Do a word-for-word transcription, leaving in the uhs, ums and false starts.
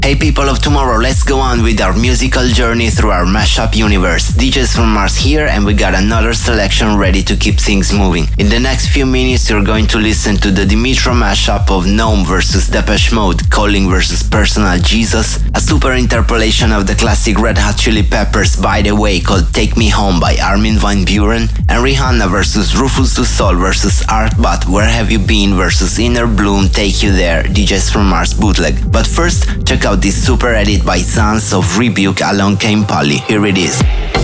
Hey people of tomorrow, let's go on with our musical journey through our mashup universe. D Js from Mars here, and we got another selection ready to keep things moving. In the next few minutes you're going to listen to the Dimitra mashup of Gnome versus Depeche Mode, Calling versus Personal Jesus, a super interpolation of the classic Red Hot Chili Peppers By the Way called Take Me Home by Armin van Buuren, and Rihanna versus Rufus Du Sol versus Art But Where Have You Been versus Inner Bloom Take You There, D Js from Mars bootleg. But first, check out this super edit by Sans of Rebuke Along Came Polly. Here it is.